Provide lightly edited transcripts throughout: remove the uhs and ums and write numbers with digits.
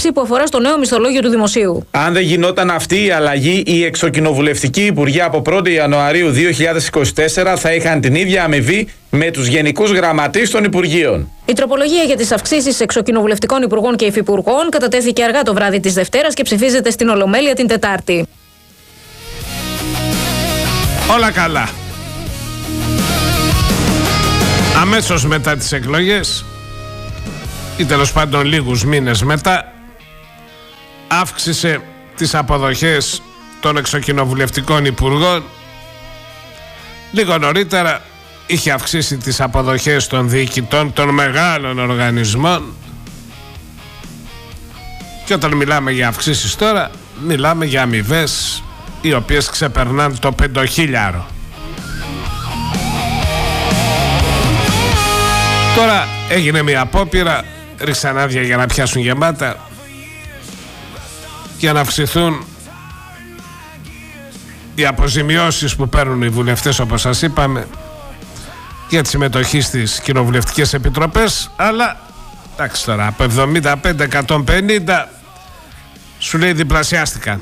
διαβούλευση που αφορά στο νέο μισθολόγιο του Δημοσίου. Αν δεν γινόταν αυτή η αλλαγή, οι εξοκοινοβουλευτικοί υπουργοί από 1η Ιανουαρίου 2024 θα είχαν την ίδια αμοιβή με τους γενικούς γραμματείς των Υπουργείων. Η τροπολογία για τις αυξήσεις εξοκοινοβουλευτικών υπουργών και υφυπουργών κατατέθηκε αργά το βράδυ της Δευτέρας και ψηφίζεται στην Ολομέλεια την Τετάρτη. Όλα καλά. Αμέσως μετά τις εκλογές, ή τέλος πάντων λίγους μήνες μετά, αύξησε τις αποδοχές των εξοκοινοβουλευτικών υπουργών. Λίγο νωρίτερα είχε αυξήσει τις αποδοχές των διοικητών των μεγάλων οργανισμών. Και όταν μιλάμε για αυξήσεις τώρα, μιλάμε για αμοιβές οι οποίες ξεπερνάνε το 5.000. Τώρα έγινε μια απόπειρα, ρίξαν άδεια για να πιάσουν γεμάτα, για να αυξηθούν οι αποζημιώσεις που παίρνουν οι βουλευτές, όπως σας είπαμε, για τη συμμετοχή στις κοινοβουλευτικές επιτροπές. Αλλά εντάξει, τώρα από 75-150 σου λέει διπλασιάστηκαν.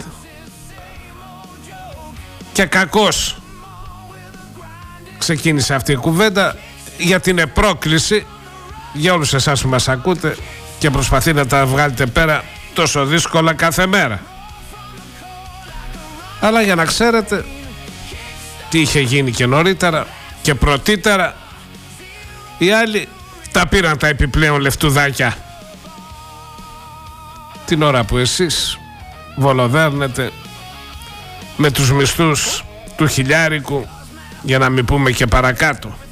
Και κακώς ξεκίνησε αυτή η κουβέντα, γιατί είναι πρόκληση για όλους εσάς που μας ακούτε και προσπαθεί να τα βγάλετε πέρα τόσο δύσκολα κάθε μέρα. Αλλά για να ξέρετε τι είχε γίνει και νωρίτερα και πρωτήτερα, οι άλλοι τα πήραν τα επιπλέον λεφτουδάκια την ώρα που εσείς βολοδέρνετε με τους μισθούς του χιλιάρικου, για να μην πούμε και παρακάτω.